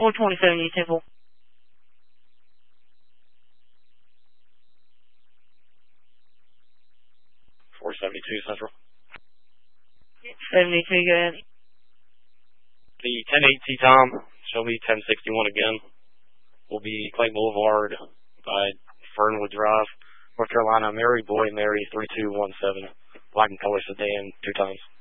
427 East Temple. 472 Central. 72, go ahead. The 10-8 T-Tom, show me 1061 again. Will be Clay Boulevard by Fernwood Drive, North Carolina. Mary Boy Mary 3217. Black and color sedan, 2 times.